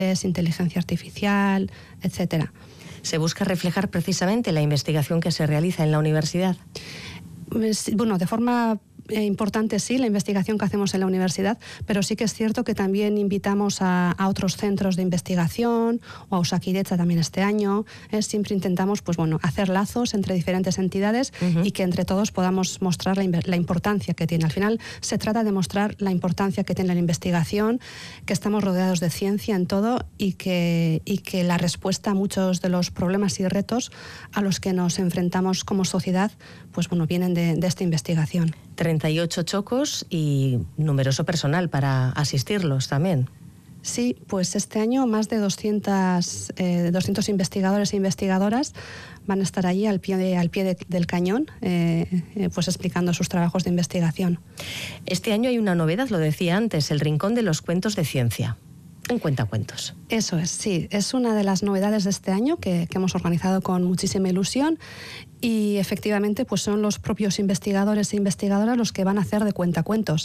inteligencia artificial, etcétera. ¿Se busca reflejar precisamente la investigación que se realiza en la universidad? Bueno, de forma importante sí, la investigación que hacemos en la universidad, pero sí que es cierto que también invitamos a otros centros de investigación o a Osakidetza también este año. Siempre intentamos hacer lazos entre diferentes entidades y que entre todos podamos mostrar la importancia que tiene. Al final se trata de mostrar la importancia que tiene la investigación, que estamos rodeados de ciencia en todo y que la respuesta a muchos de los problemas y retos a los que nos enfrentamos como sociedad vienen de esta investigación. 38 chocos y numeroso personal para asistirlos también. Sí, pues este año más de 200 investigadores e investigadoras van a estar allí al pie del cañón, explicando sus trabajos de investigación. Este año hay una novedad, lo decía antes, el Rincón de los Cuentos de Ciencia. Un cuentacuentos. Eso es, sí. Es una de las novedades de este año que hemos organizado con muchísima ilusión y efectivamente son los propios investigadores e investigadoras los que van a hacer de cuentacuentos.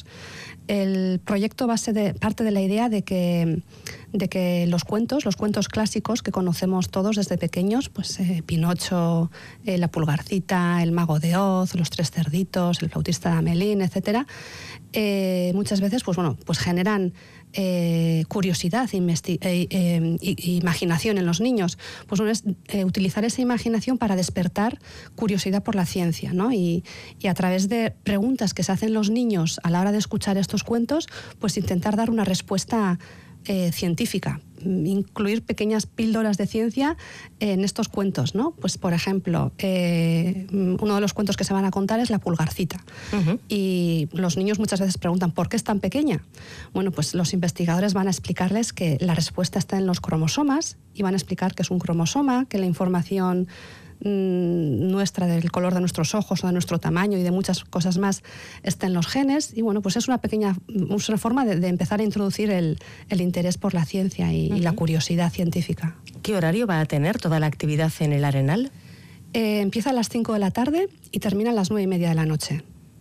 El proyecto parte de la idea de que los cuentos clásicos que conocemos todos desde pequeños, Pinocho, la Pulgarcita, el Mago de Oz, los Tres Cerditos, el Flautista de Hamelín, etcétera, muchas veces generan curiosidad e imaginación en los niños. Es utilizar esa imaginación para despertar curiosidad por la ciencia, ¿no? Y a través de preguntas que se hacen los niños a la hora de escuchar estos cuentos, intentar dar una respuesta científica, incluir pequeñas píldoras de ciencia en estos cuentos, ¿no? Por ejemplo, uno de los cuentos que se van a contar es la Pulgarcita. Y los niños muchas veces preguntan ¿por qué es tan pequeña? Bueno, los investigadores van a explicarles que la respuesta está en los cromosomas y van a explicar qué es un cromosoma, que la información nuestra del color de nuestros ojos o de nuestro tamaño y de muchas cosas más está en los genes y es una forma de empezar a introducir el interés por la ciencia y la curiosidad científica. ¿Qué horario va a tener toda la actividad en el Arenal? Empieza a las 5 de la tarde y termina a las 9:30 de la noche.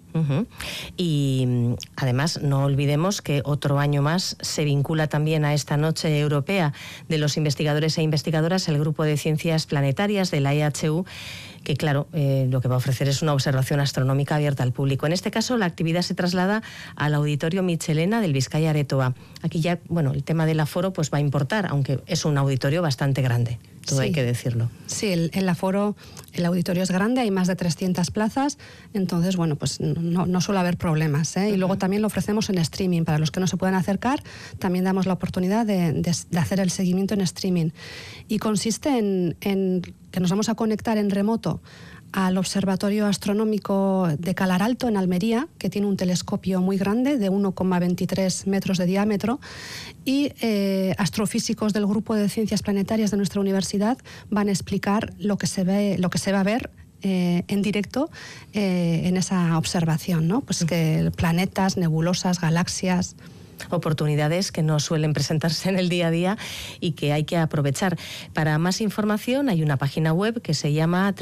Y además no olvidemos que otro año más se vincula también a esta Noche Europea de los Investigadores e Investigadoras el Grupo de Ciencias Planetarias de la EHU, que claro, lo que va a ofrecer es una observación astronómica abierta al público. En este caso la actividad se traslada al Auditorio Michelena del Bizkaia Aretoa. Aquí ya, el tema del aforo va a importar, aunque es un auditorio bastante grande. Todo hay que decirlo. Sí, el aforo, el auditorio es grande, hay más de 300 plazas, entonces, no suele haber problemas, ¿eh? Y luego también lo ofrecemos en streaming. Para los que no se puedan acercar, también damos la oportunidad de hacer el seguimiento en streaming. Y consiste en que nos vamos a conectar en remoto al Observatorio Astronómico de Calaralto, en Almería, que tiene un telescopio muy grande de 1,23 metros de diámetro, y astrofísicos del Grupo de Ciencias Planetarias de nuestra universidad van a explicar lo que se va a ver en directo en esa observación, ¿no? Que planetas, nebulosas, galaxias. Oportunidades que no suelen presentarse en el día a día y que hay que aprovechar. Para más información hay una página web que se llama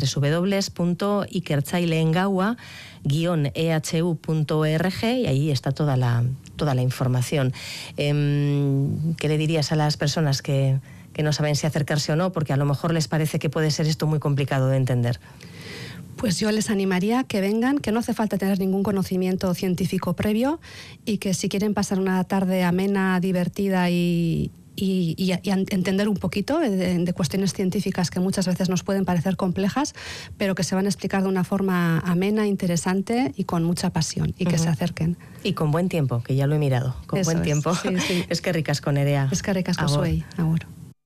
www.ikertzaileengaua-ehu.org y ahí está toda la información. ¿Qué le dirías a las personas que no saben si acercarse o no? Porque a lo mejor les parece que puede ser esto muy complicado de entender. Pues yo les animaría a que vengan, que no hace falta tener ningún conocimiento científico previo y que si quieren pasar una tarde amena, divertida y entender un poquito de cuestiones científicas que muchas veces nos pueden parecer complejas, pero que se van a explicar de una forma amena, interesante y con mucha pasión, y que se acerquen. Y con buen tiempo, que ya lo he mirado, con Eso buen es, tiempo. Sí. Es que ricasco, Nerea. Es que ricasco soy, agur.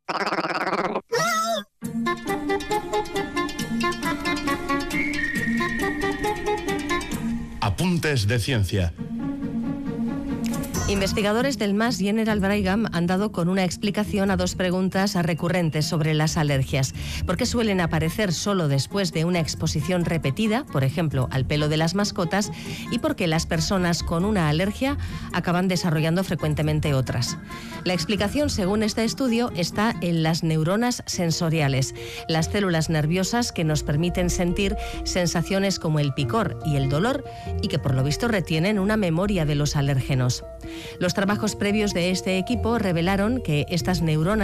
Apuntes de ciencia. Investigadores del Mass General Brigham han dado con una explicación a dos preguntas recurrentes sobre las alergias. ¿Por qué suelen aparecer solo después de una exposición repetida, por ejemplo, al pelo de las mascotas? ¿Y por qué las personas con una alergia acaban desarrollando frecuentemente otras? La explicación, según este estudio, está en las neuronas sensoriales, las células nerviosas que nos permiten sentir sensaciones como el picor y el dolor y que por lo visto retienen una memoria de los alérgenos. Los trabajos previos de este equipo revelaron que estas neuronas